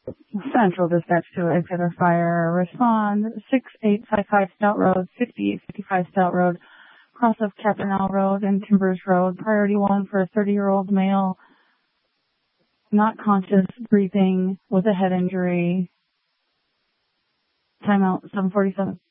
Central Dispatch to Exeter Fire. Respond 6855 Stout Road, 5855 Stout Road, cross of Capernell Road and Timbers Road. Priority 1 for a 30-year-old male, not conscious, breathing, with a head injury. Timeout 7:47.